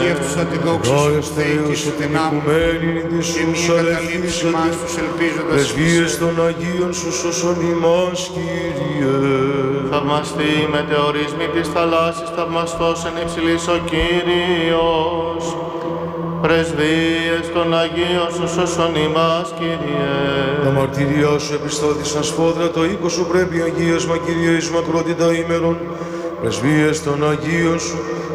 Γεύτους αντιδόξους θεϊκής σου δυνάμου, και μη εγκαταλείψει μας τους ελπίζοντας πρεσβείες των Αγίων σου σώσον ημάς, Κύριε. Θαυμαστή μετεωρισμοί της θαλάσσης, θαυμαστός εν υψηλής ο Κύριος. Πρεσβείες των Αγίων σου σώσον ημάς, Κύριε. Τα μαρτυριά σου επιστώθησαν σφόδρα, το οίκο σου πρέπει αγίασμα, Κύριε, εις μακρότητα ημερών. Πρεσβείες των Αγίων σου,